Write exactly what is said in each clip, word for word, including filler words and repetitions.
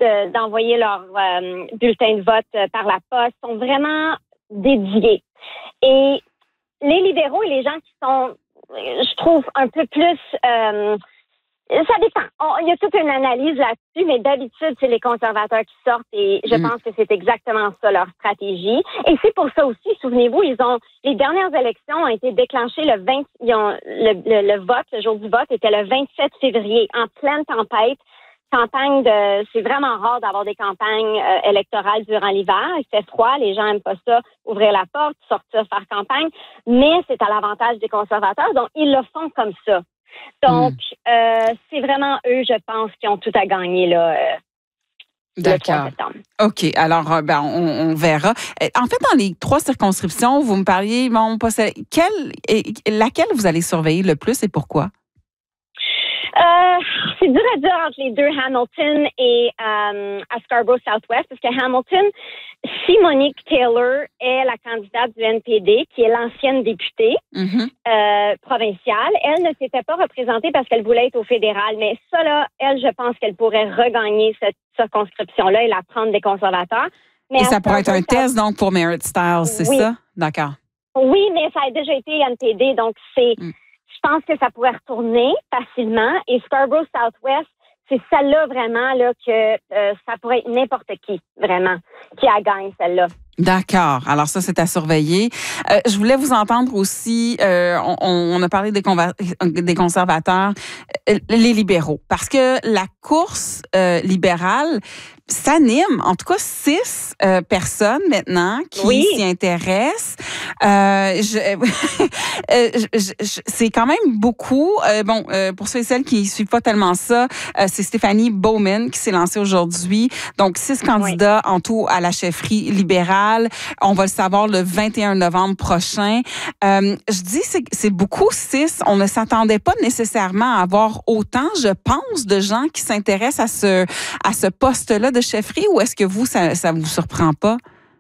de, d'envoyer leur euh, bulletin de vote euh, par la poste, sont vraiment dédiés. Et les libéraux et les gens qui sont, je trouve, un peu plus... Euh, ça dépend. On, il y a toute une analyse là-dessus, mais d'habitude, c'est les conservateurs qui sortent et je mm. pense que c'est exactement ça leur stratégie. Et c'est pour ça aussi, souvenez-vous, ils ont les dernières élections ont été déclenchées le vingt, ils ont, le, le, le vote, le jour du vote était le vingt-sept février, en pleine tempête. Campagne de, c'est vraiment rare d'avoir des campagnes euh, électorales durant l'hiver. Il fait froid, les gens aiment pas ça, ouvrir la porte, sortir faire campagne, mais c'est à l'avantage des conservateurs, donc ils le font comme ça. Donc, mm. euh, c'est vraiment eux, je pense, qui ont tout à gagner là. Euh, D'accord. OK. Alors, ben, on, on verra. En fait, dans les trois circonscriptions, vous me parliez, bon, pas celle, quelle, laquelle vous allez surveiller le plus et pourquoi? Euh, c'est dur à dire entre les deux, Hamilton et euh, à Scarborough Southwest, parce que Hamilton, si Monique Taylor est la candidate du N P D, qui est l'ancienne députée mm-hmm. euh, provinciale, elle ne s'était pas représentée parce qu'elle voulait être au fédéral, mais ça, là, elle, je pense qu'elle pourrait regagner cette circonscription-là et la prendre des conservateurs. Mais et ça pourrait être un ça... test, donc, pour Merritt Styles, c'est oui. ça? D'accord. Oui, mais ça a déjà été N P D, donc c'est... Mm. Je pense que ça pourrait retourner facilement. Et Scarborough Southwest, c'est celle-là vraiment là que euh, ça pourrait être n'importe qui, vraiment, qui a gagné celle-là. D'accord. Alors ça, c'est à surveiller. Euh, je voulais vous entendre aussi, euh, on, on a parlé des, conva- des conservateurs, euh, les libéraux, parce que la course euh, libérale s'anime, en tout cas six euh, personnes maintenant qui oui. s'y intéressent. Euh, je, je, je, c'est quand même beaucoup. Euh, bon, euh, pour ceux et celles qui ne suivent pas tellement ça, euh, c'est Stéphanie Bowman qui s'est lancée aujourd'hui. Donc, six candidats oui. en tout à la chefferie libérale. On va le savoir le vingt et un novembre prochain. Euh, je dis, c'est, c'est beaucoup six. On ne s'attendait pas nécessairement à avoir autant, je pense, de gens qui s'intéressent à ce, à ce poste-là de chefferie, ou est-ce que vous, ça, ça vous surprend pas?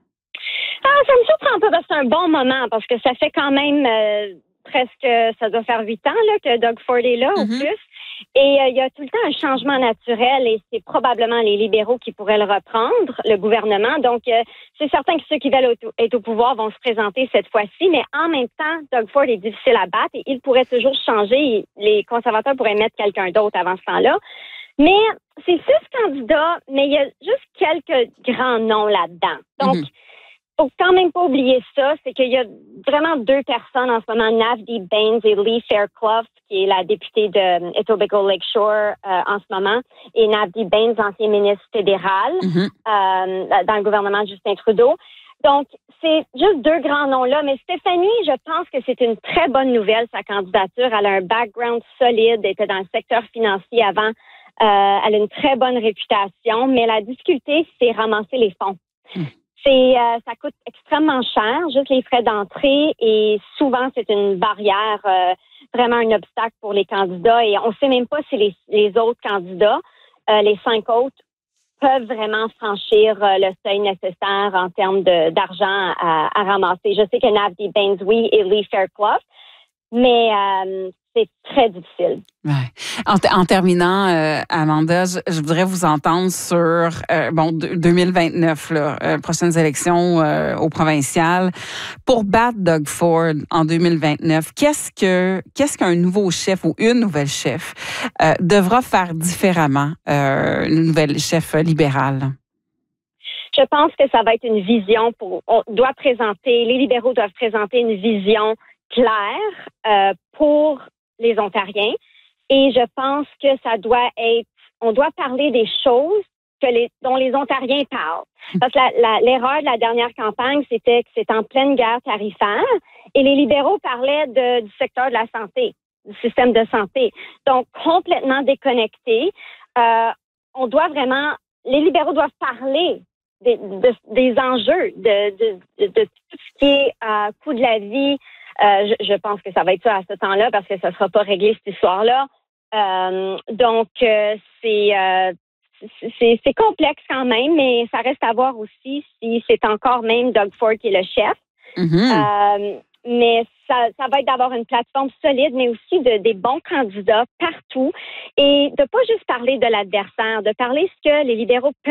Ah, ça me surprend pas parce que c'est un bon moment, parce que ça fait quand même euh, presque, ça doit faire huit ans là, que Doug Ford est là, mm-hmm. au plus. Et euh, il y a tout le temps un changement naturel et c'est probablement les libéraux qui pourraient le reprendre, le gouvernement. Donc, euh, c'est certain que ceux qui veulent être au pouvoir vont se présenter cette fois-ci, mais en même temps, Doug Ford est difficile à battre et il pourrait toujours changer. Les conservateurs pourraient mettre quelqu'un d'autre avant ce temps-là. Mais c'est six candidats, mais il y a juste quelques grands noms là-dedans. Donc, mm-hmm. faut quand même pas oublier ça, c'est qu'il y a vraiment deux personnes en ce moment, Navdeep Bains et Lee Fairclough, qui est la députée de Etobicoke Lakeshore euh, en ce moment, et Navdeep Bains, ancien ministre fédéral mm-hmm. euh, dans le gouvernement de Justin Trudeau. Donc, c'est juste deux grands noms-là. Mais Stéphanie, je pense que c'est une très bonne nouvelle, sa candidature. Elle a un background solide, elle était dans le secteur financier avant. Euh, elle a une très bonne réputation, mais la difficulté, c'est ramasser les fonds. Mm. C'est, euh, ça coûte extrêmement cher, juste les frais d'entrée, et souvent, c'est une barrière, euh, vraiment un obstacle pour les candidats. Et on ne sait même pas si les, les autres candidats, euh, les cinq autres, peuvent vraiment franchir euh, le seuil nécessaire en termes de, d'argent à, à ramasser. Je sais que Navdeep Bains, oui, et Lee Fairclough, mais euh, c'est très difficile. Ouais. En, t- en terminant, euh, Amanda, je, je voudrais vous entendre sur euh, bon deux mille vingt-neuf, là, euh, prochaines élections euh, au provincial. Pour battre Doug Ford en deux mille vingt-neuf, qu'est-ce que qu'est-ce qu'un nouveau chef ou une nouvelle chef euh, devra faire différemment, euh, une nouvelle chef libérale? Je pense que ça va être une vision pour. On doit présenter, les libéraux doivent présenter une vision claire euh, pour les Ontariens. Et je pense que ça doit être, on doit parler des choses que les, dont les Ontariens parlent. Parce que la, la, l'erreur de la dernière campagne, c'était que c'était en pleine guerre tarifaire et les libéraux parlaient de, du secteur de la santé, du système de santé. Donc, complètement déconnecté. Euh, on doit vraiment, les libéraux doivent parler des, de, des enjeux, de, de, de, de tout ce qui est euh, coût de la vie. Euh, je, je pense que ça va être ça à ce temps-là parce que ça ne sera pas réglé cette histoire-là. Euh, donc, euh, c'est, euh, c'est, c'est complexe quand même, mais ça reste à voir aussi si c'est encore même Doug Ford qui est le chef. Mm-hmm. Euh, mais ça, ça va être d'avoir une plateforme solide, mais aussi de, des bons candidats partout et de pas juste parler de l'adversaire, de parler ce que les libéraux peuvent